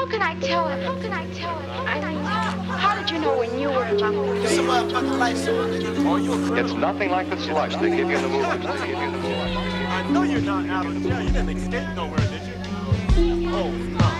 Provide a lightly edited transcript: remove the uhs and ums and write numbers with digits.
can I tell it? How can I tell it? I mean, how did you know when you were among the Some motherfucking lights on. It's nothing like the slush they give you in the movies. I know you're not out of jail. You didn't escape nowhere, did you? Oh, no.